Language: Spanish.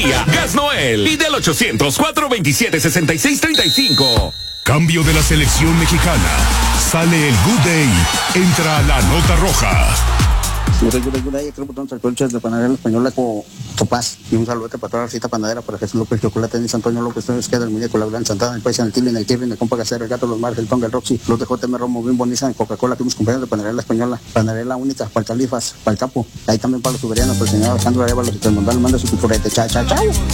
Panadería Gas Noel y del 800-427-6635. Cambio de la selección mexicana. Sale el Good Day. Entra la nota roja. Good day, aquí botón salcolchas de Panadería La Española Topaz. Y un saludo para toda la cita panadera, para Jesús López, Chocolate, Denis Antonio López, Torres, Queda, el Muñeco, la Blanca, Santana, el País, el Tilly, el Tirri, el Compa Gacero, el Gato, los Mares, el Tonga, el Roxy, los de JM Romo, Bimbo, Nissan, Coca-Cola, que hemos compañeros de Panadería La Española, Panadería La Única, para el Califas, para el Capo, ahí también para los soberanos, para el señor Alejandro Arevalo, que te mandan, manda su culturete, chao.